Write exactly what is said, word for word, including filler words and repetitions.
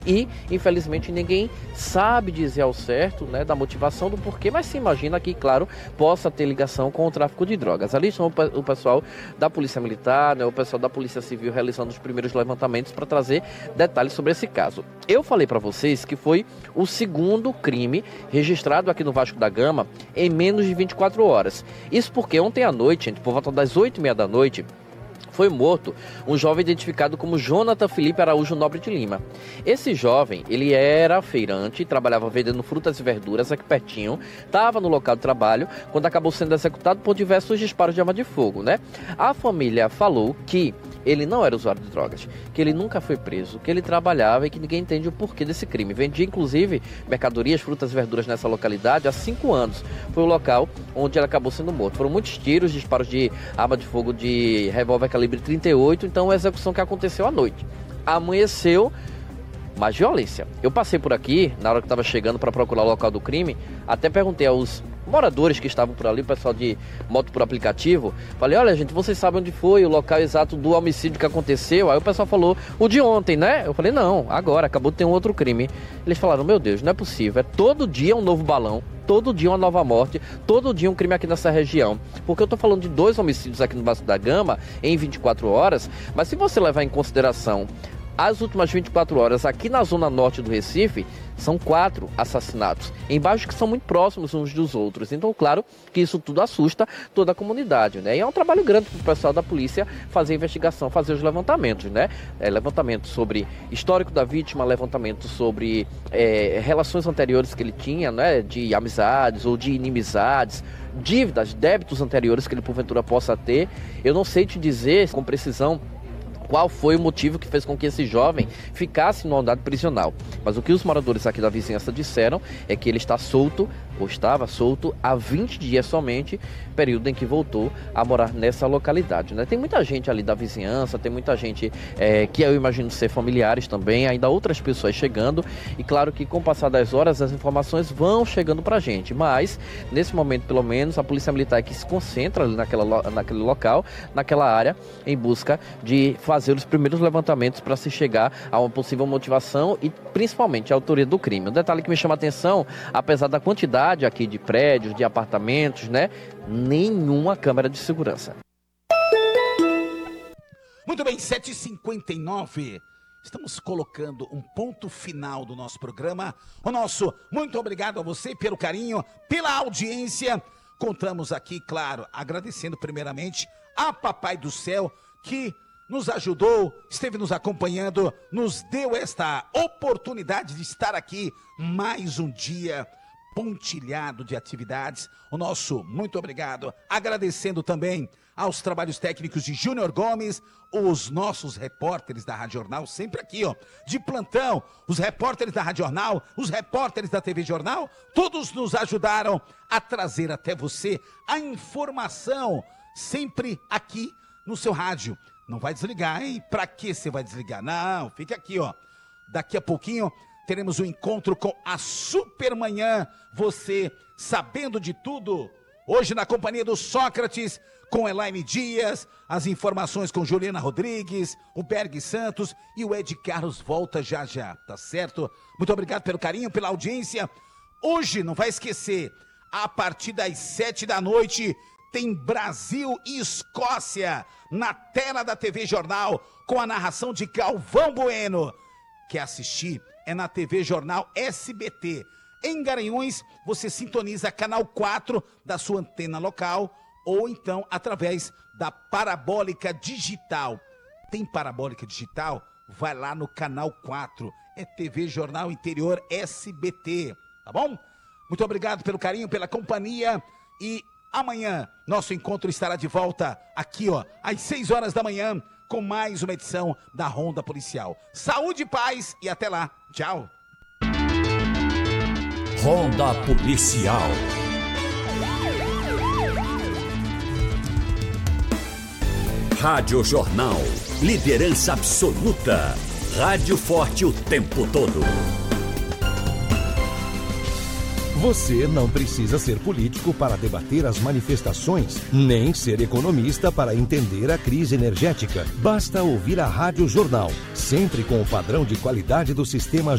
E, infelizmente, ninguém sabe dizer ao certo, né, da motivação do porquê, mas se imagina que, claro, possa ter ligação com o tráfico de drogas. Ali estão o pessoal da Polícia Militar, né, o pessoal da Polícia Civil realizando os primeiros levantamentos para trazer detalhes sobre esse caso. Eu falei para vocês que foi o segundo crime registrado aqui no Vasco da Gama em menos de vinte e quatro horas. Isso porque ontem à noite, gente, por volta das oito e meia da noite, foi morto um jovem identificado como Jonathan Felipe Araújo Nobre de Lima. Esse jovem, ele era feirante, trabalhava vendendo frutas e verduras aqui pertinho, estava no local de trabalho quando acabou sendo executado por diversos disparos de arma de fogo, né? A família falou que ele não era usuário de drogas, que ele nunca foi preso, que ele trabalhava e que ninguém entende o porquê desse crime. Vendia, inclusive, mercadorias, frutas e verduras nessa localidade há cinco anos. Foi o local onde ele acabou sendo morto. Foram muitos tiros, disparos de arma de fogo de revólver calibre trinta e oito, então a execução que aconteceu à noite. Amanheceu mais violência. Eu passei por aqui, na hora que estava chegando para procurar o local do crime, até perguntei aos moradores que estavam por ali, o pessoal de moto por aplicativo, falei, olha gente, vocês sabem onde foi o local exato do homicídio que aconteceu? Aí o pessoal falou, o de ontem, né? Eu falei, não, agora, acabou de ter um outro crime. Eles falaram, meu Deus, não é possível, é todo dia um novo balão, todo dia uma nova morte, todo dia um crime aqui nessa região. Porque eu tô falando de dois homicídios aqui no Vasco da Gama em vinte e quatro horas, mas se você levar em consideração as últimas vinte e quatro horas aqui na zona norte do Recife, são quatro assassinatos, em bairros que são muito próximos uns dos outros. Então, claro que isso tudo assusta toda a comunidade, né? E é um trabalho grande para o pessoal da polícia fazer a investigação, fazer os levantamentos, né? É, levantamento sobre histórico da vítima, levantamento sobre é, relações anteriores que ele tinha, né? De amizades ou de inimizades, dívidas, débitos anteriores que ele porventura possa ter. Eu não sei te dizer com precisão qual foi o motivo que fez com que esse jovem ficasse no unidade prisional. Mas o que os moradores aqui da vizinhança disseram é que ele está solto, ou estava solto, há vinte dias somente, período em que voltou a morar nessa localidade, né? Tem muita gente ali da vizinhança, tem muita gente é, que eu imagino ser familiares também, ainda outras pessoas chegando, e claro que com o passar das horas as informações vão chegando pra gente, mas nesse momento pelo menos a Polícia Militar é que se concentra ali naquela, naquele local, naquela área, em busca de fazer os primeiros levantamentos para se chegar a uma possível motivação e principalmente a autoria do crime. Um detalhe que me chama a atenção, apesar da quantidade aqui de prédios, de apartamentos, né? Nenhuma câmera de segurança. Muito bem, sete e cinquenta e nove. Estamos colocando um ponto final do nosso programa. O nosso muito obrigado a você pelo carinho, pela audiência. Contamos aqui, claro, agradecendo primeiramente a Papai do Céu que nos ajudou, esteve nos acompanhando, nos deu esta oportunidade de estar aqui mais um dia pontilhado de atividades. O nosso muito obrigado, agradecendo também aos trabalhos técnicos de Júnior Gomes, os nossos repórteres da Rádio Jornal, sempre aqui, ó, de plantão, os repórteres da Rádio Jornal, os repórteres da T V Jornal, todos nos ajudaram a trazer até você a informação, sempre aqui no seu rádio. Não vai desligar, hein? Pra que você vai desligar? Não, fica aqui, ó. Daqui a pouquinho teremos um encontro com a Supermanhã, você sabendo de tudo. Hoje na companhia do Sócrates, com Elaine Dias, as informações com Juliana Rodrigues, o Berg Santos e o Ed Carlos volta já já, tá certo? Muito obrigado pelo carinho, pela audiência. Hoje, não vai esquecer, a partir das sete da noite, tem Brasil e Escócia na tela da T V Jornal, com a narração de Galvão Bueno. Quer assistir? É na T V Jornal S B T. Em Garanhuns, você sintoniza canal quatro da sua antena local ou então através da parabólica digital. Tem parabólica digital? Vai lá no canal quatro. É T V Jornal Interior S B T, tá bom? Muito obrigado pelo carinho, pela companhia e amanhã nosso encontro estará de volta aqui, ó, às seis horas da manhã, com mais uma edição da Ronda Policial. Saúde, paz e até lá. Tchau. Ronda Policial. Rádio Jornal. Liderança absoluta. Rádio forte o tempo todo. Você não precisa ser político para debater as manifestações, nem ser economista para entender a crise energética. Basta ouvir a Rádio Jornal, sempre com o padrão de qualidade do sistema